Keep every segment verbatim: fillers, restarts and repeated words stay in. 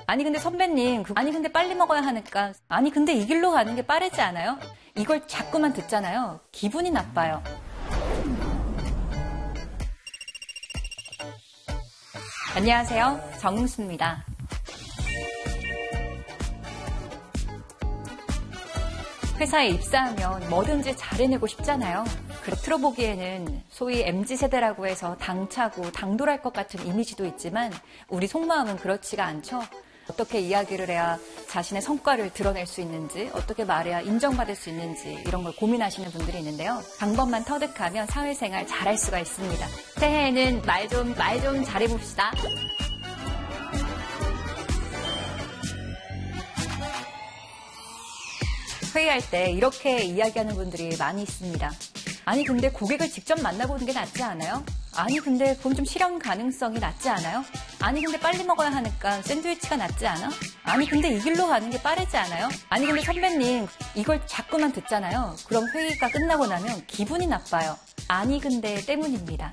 아니 근데 선배님, 그- 아니 근데 빨리 먹어야 하니까, 아니 근데 이 길로 가는 게 빠르지 않아요? 이걸 자꾸만 듣잖아요. 기분이 나빠요. 안녕하세요. 정은수입니다. 회사에 입사하면 뭐든지 잘해내고 싶잖아요. 겉으로 보기에는 소위 엠지 세대라고 해서 당차고 당돌할 것 같은 이미지도 있지만 우리 속마음은 그렇지가 않죠. 어떻게 이야기를 해야 자신의 성과를 드러낼 수 있는지, 어떻게 말해야 인정받을 수 있는지 이런 걸 고민하시는 분들이 있는데요. 방법만 터득하면 사회생활 잘할 수가 있습니다. 새해에는 말 좀, 말 좀 잘해봅시다. 회의할 때 이렇게 이야기하는 분들이 많이 있습니다. 아니 근데 고객을 직접 만나보는 게 낫지 않아요? 아니 근데 그건 좀 실현 가능성이 낮지 않아요? 아니 근데 빨리 먹어야 하니까 샌드위치가 낫지 않아? 아니 근데 이 길로 가는 게 빠르지 않아요? 아니 근데 선배님, 이걸 자꾸만 듣잖아요. 그럼 회의가 끝나고 나면 기분이 나빠요. 아니 근데 때문입니다.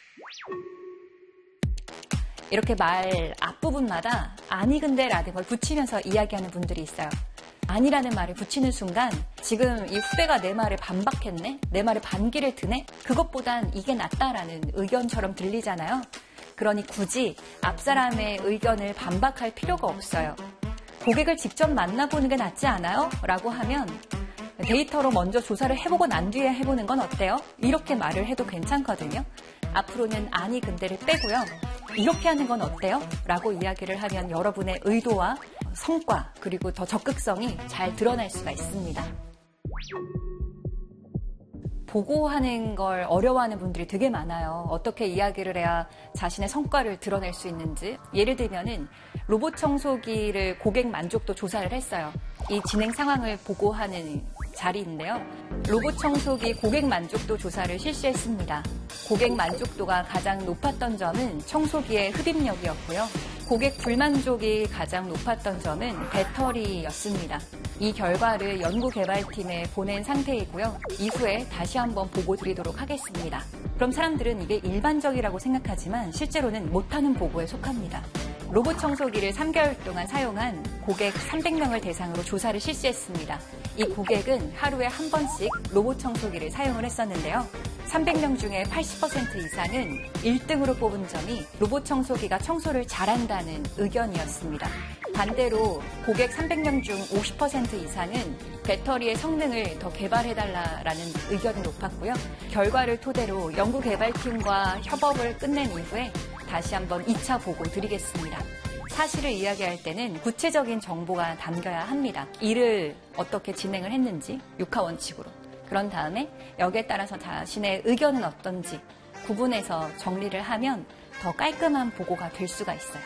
이렇게 말 앞부분마다 아니 근데 라는 걸 붙이면서 이야기하는 분들이 있어요. 아니라는 말을 붙이는 순간 지금 이 후배가 내 말에 반박했네? 내 말에 반기를 드네? 그것보단 이게 낫다라는 의견처럼 들리잖아요. 그러니 굳이 앞사람의 의견을 반박할 필요가 없어요. 고객을 직접 만나보는 게 낫지 않아요? 라고 하면 데이터로 먼저 조사를 해보고 난 뒤에 해보는 건 어때요? 이렇게 말을 해도 괜찮거든요. 앞으로는 아니 근데를 빼고요. 이렇게 하는 건 어때요? 라고 이야기를 하면 여러분의 의도와 성과 그리고 더 적극성이 잘 드러날 수가 있습니다. 보고하는 걸 어려워하는 분들이 되게 많아요. 어떻게 이야기를 해야 자신의 성과를 드러낼 수 있는지. 예를 들면은 로봇 청소기를 고객 만족도 조사를 했어요. 이 진행 상황을 보고하는 자리인데요. 로봇 청소기 고객 만족도 조사를 실시했습니다. 고객 만족도가 가장 높았던 점은 청소기의 흡입력이었고요. 고객 불만족이 가장 높았던 점은 배터리였습니다. 이 결과를 연구개발팀에 보낸 상태이고요. 이후에 다시 한번 보고 드리도록 하겠습니다. 그럼 사람들은 이게 일반적이라고 생각하지만 실제로는 못하는 보고에 속합니다. 로봇 청소기를 삼 개월 동안 사용한 고객 삼백 명을 대상으로 조사를 실시했습니다. 이 고객은 하루에 한 번씩 로봇 청소기를 사용을 했었는데요. 삼백 명 중에 팔십 퍼센트 이상은 일 등으로 뽑은 점이 로봇 청소기가 청소를 잘한다는 의견이었습니다. 반대로 고객 삼백 명 중 오십 퍼센트 이상은 배터리의 성능을 더 개발해달라는 의견이 높았고요. 결과를 토대로 연구개발팀과 협업을 끝낸 이후에 다시 한번 이 차 보고 드리겠습니다. 사실을 이야기할 때는 구체적인 정보가 담겨야 합니다. 일을 어떻게 진행을 했는지 육하 원칙으로. 그런 다음에 여기에 따라서 자신의 의견은 어떤지 구분해서 정리를 하면 더 깔끔한 보고가 될 수가 있어요.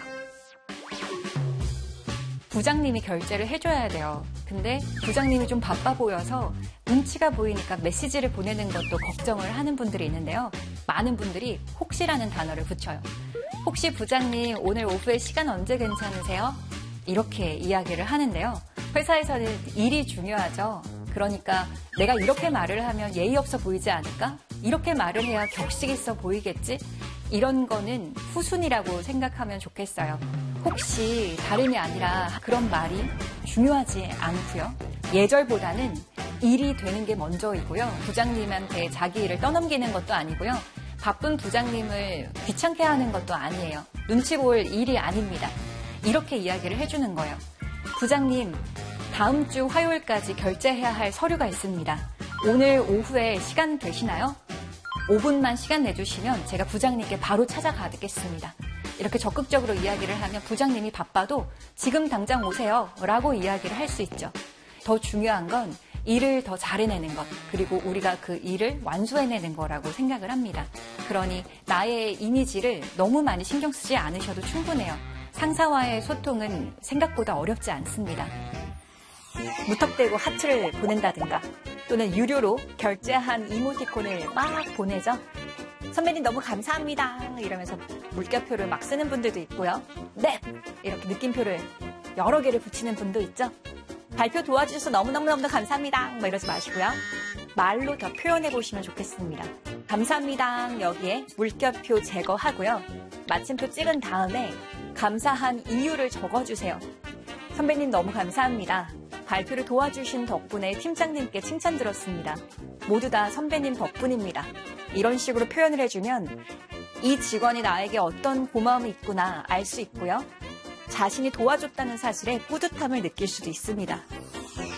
부장님이 결제를 해줘야 돼요. 근데 부장님이 좀 바빠 보여서 눈치가 보이니까 메시지를 보내는 것도 걱정을 하는 분들이 있는데요. 많은 분들이 혹시라는 단어를 붙여요. 혹시 부장님 오늘 오후에 시간 언제 괜찮으세요? 이렇게 이야기를 하는데요. 회사에서는 일이 중요하죠. 그러니까 내가 이렇게 말을 하면 예의 없어 보이지 않을까? 이렇게 말을 해야 격식 있어 보이겠지? 이런 거는 후순이라고 생각하면 좋겠어요. 혹시 다름이 아니라 그런 말이 중요하지 않고요. 예절보다는 일이 되는 게 먼저이고요. 부장님한테 자기 일을 떠넘기는 것도 아니고요. 바쁜 부장님을 귀찮게 하는 것도 아니에요. 눈치 볼 일이 아닙니다. 이렇게 이야기를 해주는 거예요. 부장님, 다음 주 화요일까지 결제해야 할 서류가 있습니다. 오늘 오후에 시간 되시나요? 오 분만 시간 내주시면 제가 부장님께 바로 찾아가겠습니다. 이렇게 적극적으로 이야기를 하면 부장님이 바빠도 지금 당장 오세요 라고 이야기를 할 수 있죠. 더 중요한 건 일을 더 잘해내는 것, 그리고 우리가 그 일을 완수해내는 거라고 생각을 합니다. 그러니 나의 이미지를 너무 많이 신경 쓰지 않으셔도 충분해요. 상사와의 소통은 생각보다 어렵지 않습니다. 무턱대고 하트를 보낸다든가 또는 유료로 결제한 이모티콘을 막 보내죠. 선배님 너무 감사합니다 이러면서 물결표를 막 쓰는 분들도 있고요. 네! 이렇게 느낌표를 여러 개를 붙이는 분도 있죠. 발표 도와주셔서 너무너무너무 감사합니다 뭐 이러지 마시고요. 말로 더 표현해 보시면 좋겠습니다. 감사합니다 여기에 물결표 제거하고요. 마침표 찍은 다음에 감사한 이유를 적어주세요. 선배님 너무 감사합니다. 발표를 도와주신 덕분에 팀장님께 칭찬 들었습니다. 모두 다 선배님 덕분입니다. 이런 식으로 표현을 해주면 이 직원이 나에게 어떤 고마움이 있구나 알 수 있고요. 자신이 도와줬다는 사실에 뿌듯함을 느낄 수도 있습니다.